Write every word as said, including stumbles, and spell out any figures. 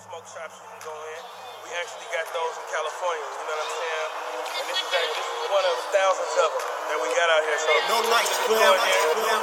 smoke shops you can go in. We actually got those in California, you know what I'm saying? And this is, this is one of thousands of them that we got out here. So no lights, go in here.